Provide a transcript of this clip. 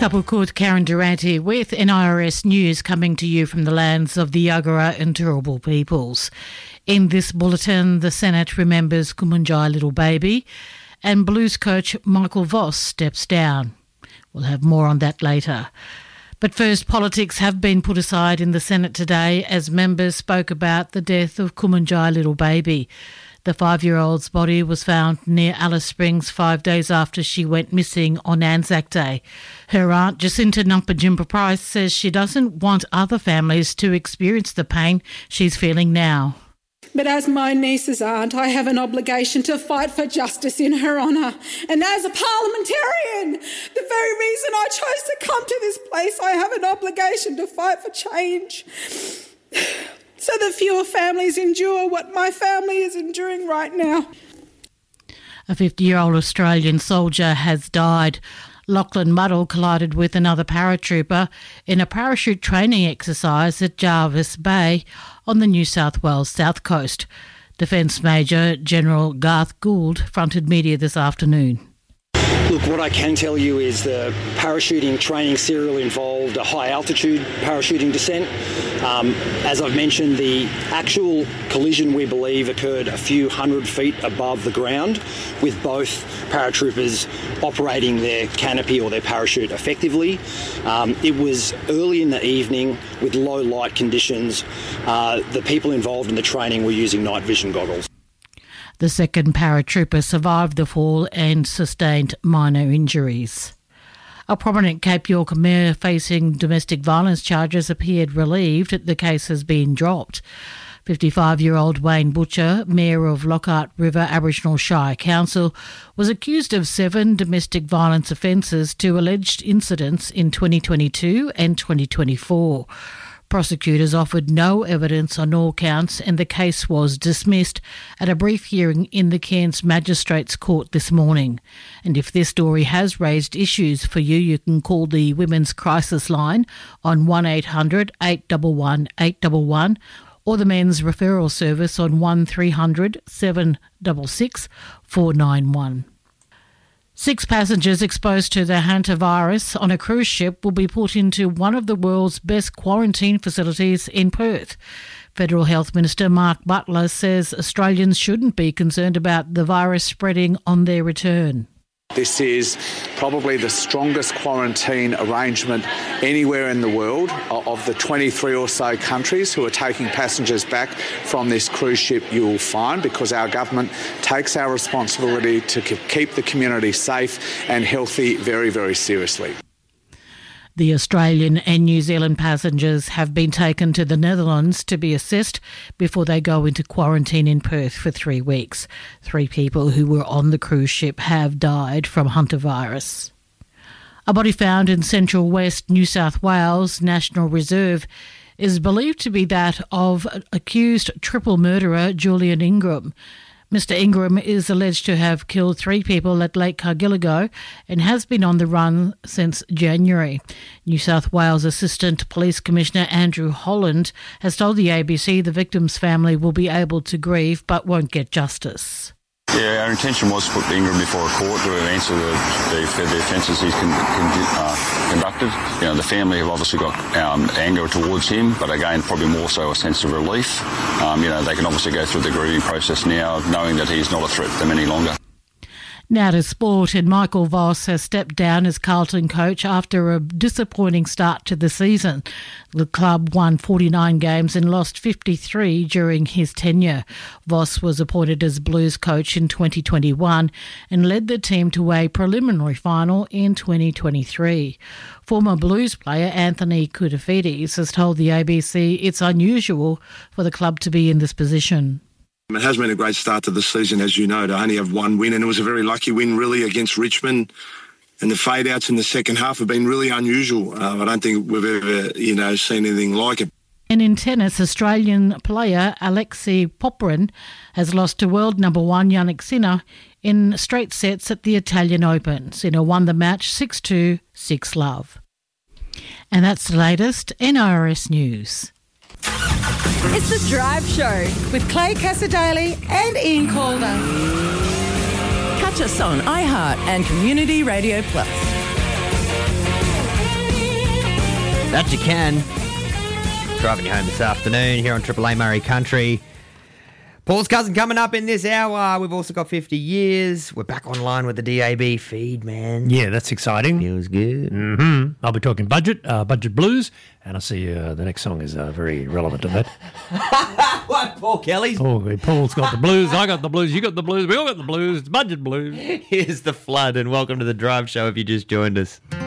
Kapukut, Karen Durante with NIRS News coming to you from the lands of the Yagara and Turrbal peoples. In this bulletin, the Senate remembers Kumanjai Little Baby and Blues coach Michael Voss steps down. We'll have more on that later. But first, politics have been put aside in the Senate today as members spoke about the death of Kumanjai Little Baby. The 5-year-old's body was found near Alice Springs 5 days after she went missing on Anzac Day. Her aunt, Jacinta Numpajimpa Price, says she doesn't want other families to experience the pain she's feeling now. But as my niece's aunt, I have an obligation to fight for justice in her honour. And as a parliamentarian, the very reason I chose to come to this place, I have an obligation to fight for change. So that fewer families endure what my family is enduring right now. A 50-year-old Australian soldier has died. Lachlan Muddle collided with another paratrooper in a parachute training exercise at Jervis Bay on the New South Wales south coast. Defence Major General Garth Gould fronted media this afternoon. Look, what I can tell you is the parachuting training serial involved a high-altitude parachuting descent. As I've mentioned, the actual collision, we believe, occurred a few hundred feet above the ground, with both paratroopers operating their canopy or their parachute effectively. It was early in the evening with low light conditions. The people involved in the training were using night vision goggles. The second paratrooper survived the fall and sustained minor injuries. A prominent Cape York mayor facing domestic violence charges appeared relieved the case has been dropped. 55-year-old Wayne Butcher, mayor of Lockhart River Aboriginal Shire Council, was accused of 7 domestic violence offences to alleged incidents in 2022 and 2024. Prosecutors offered no evidence on all counts and the case was dismissed at a brief hearing in the Cairns Magistrates Court this morning. And if this story has raised issues for you, you can call the Women's Crisis Line on 1800 811 811 or the Men's Referral Service on 1300 766 491. 6 passengers exposed to the hantavirus on a cruise ship will be put into one of the world's best quarantine facilities in Perth. Federal Health Minister Mark Butler says Australians shouldn't be concerned about the virus spreading on their return. This is probably the strongest quarantine arrangement anywhere in the world. Of the 23 or so countries who are taking passengers back from this cruise ship, you will find, because our government takes our responsibility to keep the community safe and healthy very, very seriously. The Australian and New Zealand passengers have been taken to the Netherlands to be assessed before they go into quarantine in Perth for 3 weeks. 3 people who were on the cruise ship have died from hantavirus. A body found in Central West New South Wales National Reserve is believed to be that of accused triple murderer Julian Ingram. Mr Ingram is alleged to have killed 3 people at Lake Cargillago and has been on the run since January. New South Wales Assistant Police Commissioner Andrew Holland has told the ABC the victim's family will be able to grieve but won't get justice. Yeah, our intention was to put Ingram before a court to answer the offences he's conducted. You know, the family have obviously got anger towards him, but again, probably more so a sense of relief. They can obviously go through the grieving process now, knowing that he's not a threat to them any longer. Now to sport, and Michael Voss has stepped down as Carlton coach after a disappointing start to the season. The club won 49 games and lost 53 during his tenure. Voss was appointed as Blues coach in 2021 and led the team to a preliminary final in 2023. Former Blues player Anthony Koutafidis has told the ABC it's unusual for the club to be in this position. It has been a great start to the season, as you know, to only have 1 win, and it was a very lucky win, really, against Richmond. And the fade-outs in the second half have been really unusual. I don't think we've ever, seen anything like it. And in tennis, Australian player Alexei Popyrin has lost to world number 1 Jannik Sinner in straight sets at the Italian Open. Sinner won the match 6-2, 6-love. And that's the latest NIRS News. It's The Drive Show with Clay Cassadaly and Ian Calder. Catch us on iHeart and Community Radio Plus. That you can. Driving you home this afternoon here on Triple A Murray Country. Paul's Cousin coming up in this hour. We've also got 50 years. We're back online with the DAB feed, man. Yeah, that's exciting. Feels good. I'll be talking budget blues, and I see the next song is very relevant to that. What, Paul Kelly's? Paul's got the blues, I got the blues, you got the blues, we all got the blues. It's budget blues. Here's The Flood, and welcome to the Drive Show if you just joined us.